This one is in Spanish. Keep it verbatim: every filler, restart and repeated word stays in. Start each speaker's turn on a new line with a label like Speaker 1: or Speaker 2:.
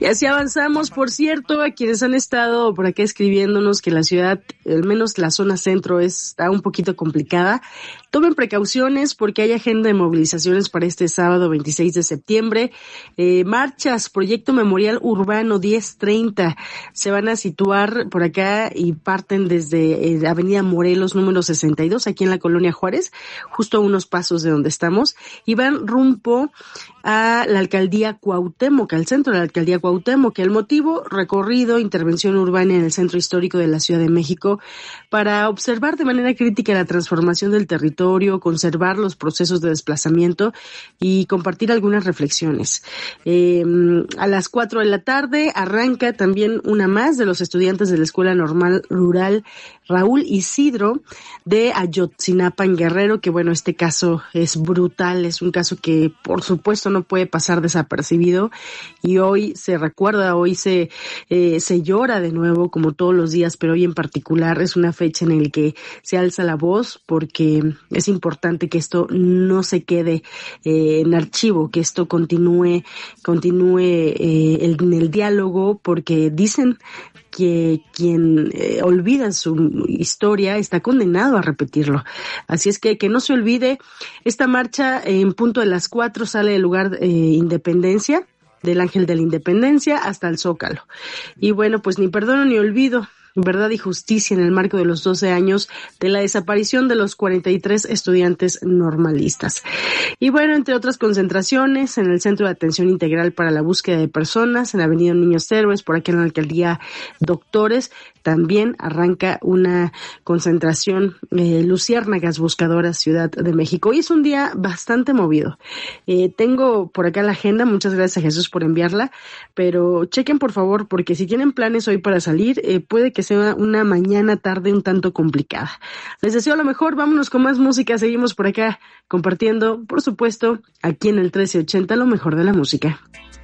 Speaker 1: Y así avanzamos. Por cierto, a quienes han estado por acá escribiéndonos que la ciudad, al menos la zona centro, está un poquito complicada, tomen precauciones porque hay agenda de movilizaciones para este sábado veintiséis de septiembre. Eh, marchas, Proyecto Memorial Urbano diez treinta, se van a situar por acá y parten desde eh, Avenida Morelos número sesenta y dos, aquí en la Colonia Juárez, justo a unos pasos de donde estamos, y van rumbo a la alcaldía Cuauhtémoc, al centro de la alcaldía Cuauhtémoc. El motivo, recorrido, intervención urbana en el centro histórico de la Ciudad de México para observar de manera crítica la transformación del territorio, conservar los procesos de desplazamiento y compartir algunas reflexiones. Eh, a las cuatro de la tarde arranca también una más de los estudiantes de la Escuela Normal Rural Raúl Isidro de Ayotzinapa en Guerrero, que bueno, este caso es brutal, es un caso que por supuesto no puede pasar desapercibido y hoy se recuerda, hoy se eh, se llora de nuevo como todos los días, pero hoy en particular es una fecha en la que se alza la voz porque es importante que esto no se quede eh, en archivo, que esto continúe, continúe eh, el, en el diálogo, porque dicen que quien eh, olvida su historia está condenado a repetirlo. Así es que que no se olvide, esta marcha en punto de las cuatro sale del lugar eh, Independencia, del Ángel de la Independencia hasta el Zócalo. Y bueno, pues ni perdono ni olvido, verdad y justicia en el marco de los doce años de la desaparición de los cuarenta y tres estudiantes normalistas. Y bueno, entre otras concentraciones, en el Centro de Atención Integral para la Búsqueda de Personas, en la Avenida Niños Héroes, por aquí en la Alcaldía Doctores, también arranca una concentración eh, Luciérnagas Buscadoras, Ciudad de México. Hoy es un día bastante movido. Eh, tengo por acá la agenda, muchas gracias a Jesús por enviarla, pero chequen por favor, porque si tienen planes hoy para salir, eh, puede que sea una mañana tarde un tanto complicada. Les deseo lo mejor, vámonos con más música, seguimos por acá compartiendo, por supuesto, aquí en el trece ochenta, lo mejor de la música.